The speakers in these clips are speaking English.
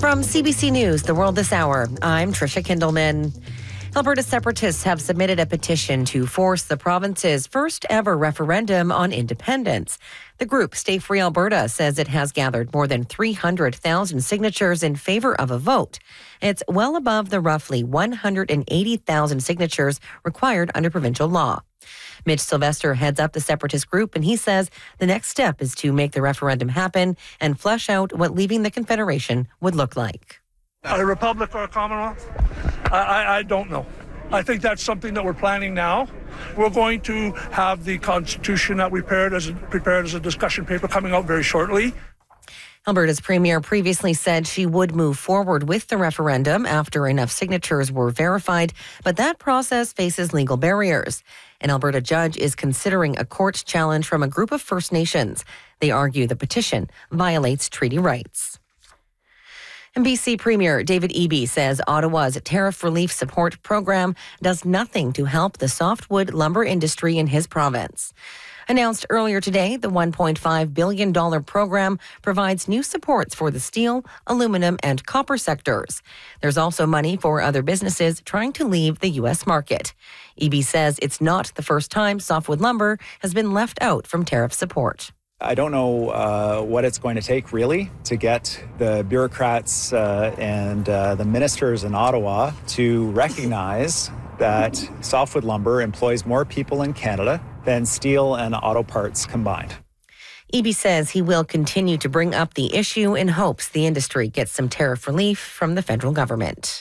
From CBC News, The World This Hour, I'm Tricia Kindleman. Alberta separatists have submitted a petition to force the province's first ever referendum on independence. The group Stay Free Alberta says it has gathered more than 300,000 signatures in favor of a vote. It's well above the roughly 180,000 signatures required under provincial law. Mitch Sylvester heads up the separatist group, and he says the next step is to make the referendum happen and flesh out what leaving the Confederation would look like. A republic or a commonwealth? I don't know. I think that's something that we're planning now. We're going to have the Constitution that we prepared as a discussion paper coming out very shortly. Alberta's premier previously said she would move forward with the referendum after enough signatures were verified, but that process faces legal barriers. An Alberta judge is considering a court challenge from a group of First Nations. They argue the petition violates treaty rights. And BC Premier David Eby says Ottawa's tariff relief support program does nothing to help the softwood lumber industry in his province. Announced earlier today, the $1.5 billion program provides new supports for the steel, aluminum, and copper sectors. There's also money for other businesses trying to leave the U.S. market. Eby says it's not the first time softwood lumber has been left out from tariff support. I don't know what it's going to take, really, to get the bureaucrats and the ministers in Ottawa to recognize that softwood lumber employs more people in Canada than steel and auto parts combined. Eby says he will continue to bring up the issue in hopes the industry gets some tariff relief from the federal government.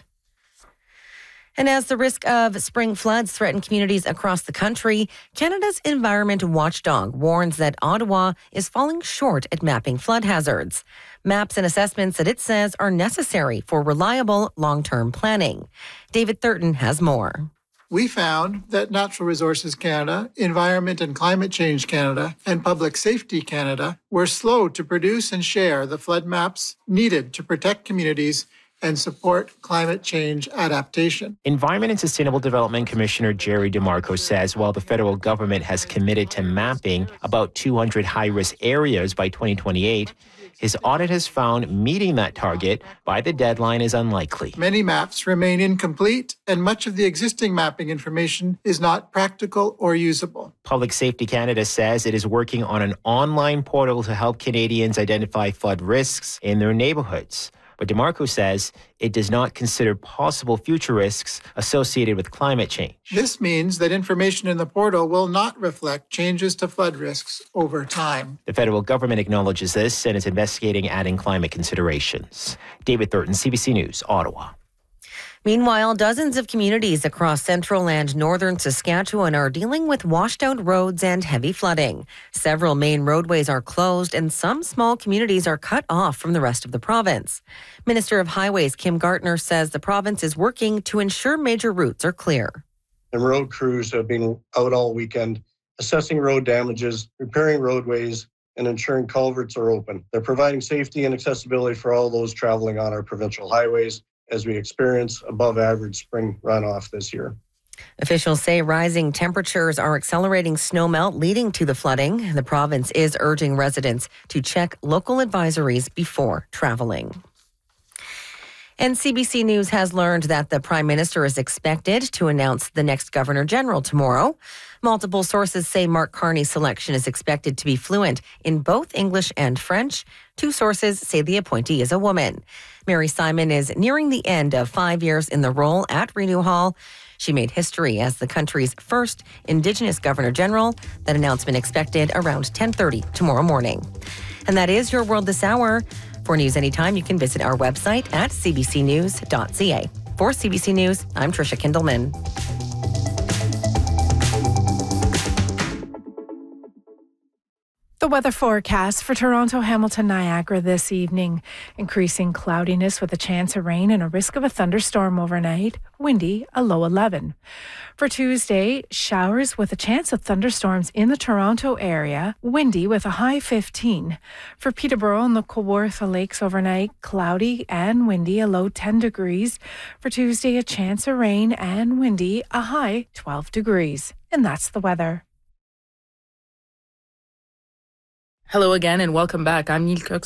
And as the risk of spring floods threaten communities across the country, Canada's environment watchdog warns that Ottawa is falling short at mapping flood hazards. Maps and assessments that it says are necessary for reliable long-term planning. David Thurton has more. We found that Natural Resources Canada, Environment and Climate Change Canada, and Public Safety Canada were slow to produce and share the flood maps needed to protect communities and support climate change adaptation. Environment and Sustainable Development Commissioner Jerry DeMarco says while the federal government has committed to mapping about 200 high-risk areas by 2028, his audit has found meeting that target by the deadline is unlikely. Many maps remain incomplete, and much of the existing mapping information is not practical or usable. Public Safety Canada says it is working on an online portal to help Canadians identify flood risks in their neighborhoods. But DeMarco says it does not consider possible future risks associated with climate change. This means that information in the portal will not reflect changes to flood risks over time. The federal government acknowledges this and is investigating adding climate considerations. David Thurton, CBC News, Ottawa. Meanwhile, dozens of communities across central and northern Saskatchewan are dealing with washed-out roads and heavy flooding. Several main roadways are closed and some small communities are cut off from the rest of the province. Minister of Highways Kim Gartner says the province is working to ensure major routes are clear. The road crews have been out all weekend assessing road damages, repairing roadways, and ensuring culverts are open. They're providing safety and accessibility for all those traveling on our provincial highways as we experience above average spring runoff this year. Officials say rising temperatures are accelerating snowmelt leading to the flooding. The province is urging residents to check local advisories before traveling. And CBC News has learned that the Prime Minister is expected to announce the next Governor General tomorrow. Multiple sources say Mark Carney's selection is expected to be fluent in both English and French. Two sources say the appointee is a woman. Mary Simon is nearing the end of 5 years in the role at Renew Hall. She made history as the country's first Indigenous Governor General. That announcement expected around 10:30 tomorrow morning. And that is your World This Hour. For news anytime, you can visit our website at cbcnews.ca. For CBC News, I'm Tricia Kindleman. The weather forecast for Toronto, Hamilton, Niagara this evening. Increasing cloudiness with a chance of rain and a risk of a thunderstorm overnight. Windy, a low 11. For Tuesday, showers with a chance of thunderstorms in the Toronto area. Windy with a high 15. For Peterborough and the Kawartha Lakes overnight, cloudy and windy, a low 10 degrees. For Tuesday, a chance of rain and windy, a high 12 degrees. And that's the weather. Hello again and welcome back. I'm Neil Cook.